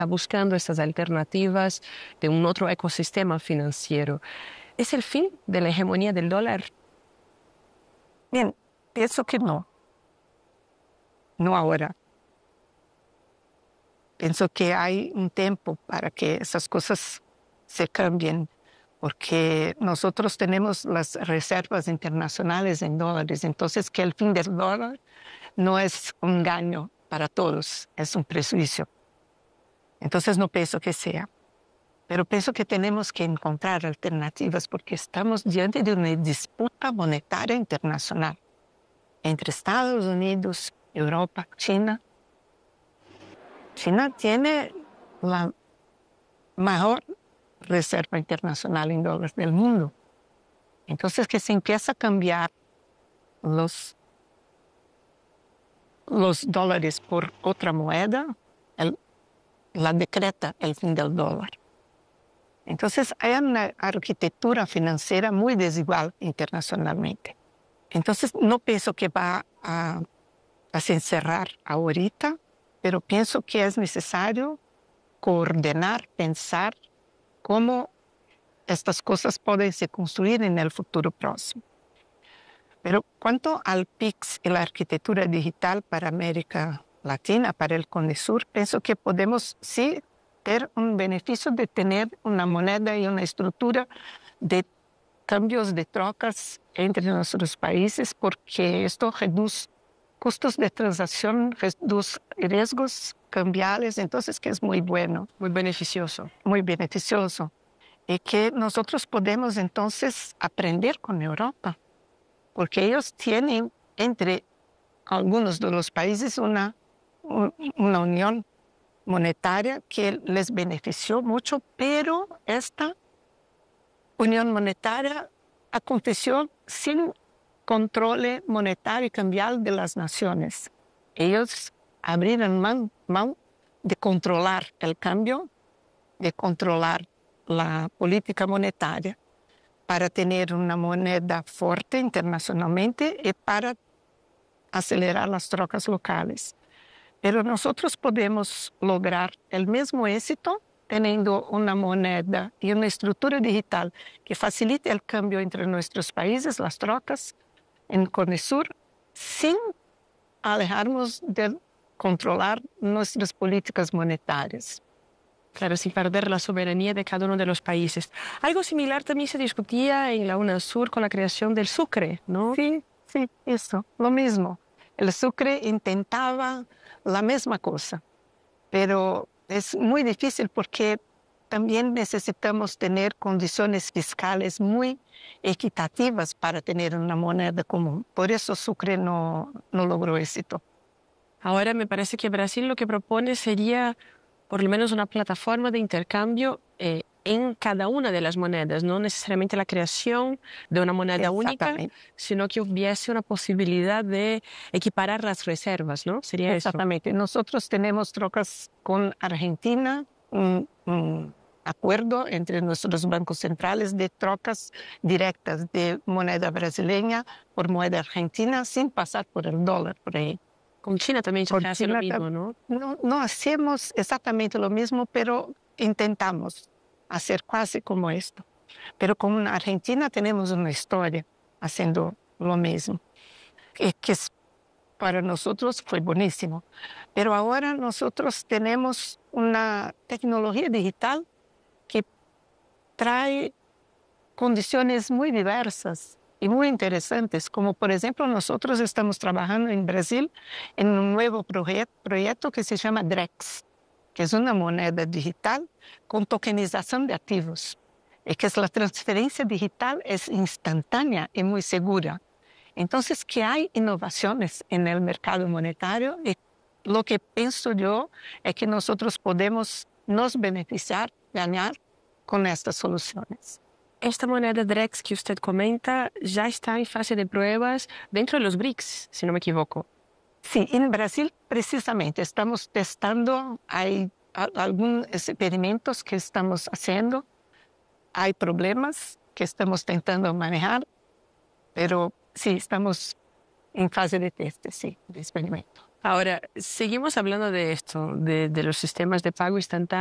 está buscando estas alternativas de un otro ecosistema financiero. ¿Es el fin de la hegemonía del dólar? Bien, pienso que no. No ahora. Pienso que hay un tiempo para que esas cosas se cambien, porque nosotros tenemos las reservas internacionales en dólares, entonces que el fin del dólar no es un engaño para todos, es un prejuicio. Entonces no pienso que sea, pero pienso que tenemos que encontrar alternativas porque estamos diante de una disputa monetaria internacional entre Estados Unidos, Europa, China. China tiene la mayor reserva internacional en dólares del mundo. Entonces, que se empieza a cambiar los dólares por otra moneda, la decreta el fin del dólar. Entonces, hay una arquitectura financiera muy desigual internacionalmente. Entonces, no pienso que va a se encerrar ahorita, pero pienso que es necesario coordinar, pensar cómo estas cosas pueden se construir en el futuro próximo. Pero cuanto al PIX y la arquitectura digital para América Latina, para el CONESUR, pienso que podemos sí tener un beneficio de tener una moneda y una estructura de cambios de trocas entre nuestros países, porque esto reduce costos de transacción, reduce riesgos cambiales, entonces que es muy bueno. Muy beneficioso. Muy beneficioso. Y que nosotros podemos entonces aprender con Europa, porque ellos tienen entre algunos de los países una unión monetaria que les benefició mucho, pero esta unión monetaria aconteció sin control monetario y cambial de las naciones. Ellos abrieron mano de controlar el cambio, de controlar la política monetaria para tener una moneda fuerte internacionalmente y para acelerar las trocas locales. Pero nosotros podemos lograr el mismo éxito teniendo una moneda y una estructura digital que facilite el cambio entre nuestros países, las trocas en CONESUR, sin alejarnos de controlar nuestras políticas monetarias. Claro, sin perder la soberanía de cada uno de los países. Algo similar también se discutía en la UNASUR con la creación del Sucre, ¿no? Sí, eso, lo mismo. El Sucre intentaba la misma cosa, pero es muy difícil porque también necesitamos tener condiciones fiscales muy equitativas para tener una moneda común. Por eso Sucre no logró éxito. Ahora me parece que Brasil lo que propone sería por lo menos una plataforma de intercambio en cada una de las monedas, no necesariamente la creación de una moneda única, sino que hubiese una posibilidad de equiparar las reservas, ¿no? Sería Exactamente. eso. Nosotros tenemos trocas con Argentina, un acuerdo entre nuestros bancos centrales de trocas directas de moneda brasileña por moneda argentina sin pasar por el dólar por ahí. Con China también se hace lo mismo, ¿no? No hacemos exactamente lo mismo, pero intentamos hacer casi como esto. Pero con Argentina tenemos una historia haciendo lo mismo, que para nosotros fue buenísimo. Pero ahora nosotros tenemos una tecnología digital que trae condiciones muy diversas y muy interesantes, como por ejemplo nosotros estamos trabajando en Brasil en un nuevo proyecto que se llama DREX, que es una moneda digital con tokenización de activos, y que es la transferencia digital es instantánea y muy segura. Entonces, que hay innovaciones en el mercado monetario y lo que pienso yo es que nosotros podemos nos beneficiar, ganar con estas soluciones. Esta moneda DREX que usted comenta ya está en fase de pruebas dentro de los BRICS, si no me equivoco. Sí, en Brasil precisamente estamos testando, hay algunos experimentos que estamos haciendo, hay problemas que estamos tentando manejar, pero sí, estamos en fase de teste, sí, de experimento. Ahora, seguimos hablando de esto, de los sistemas de pago instantáneo.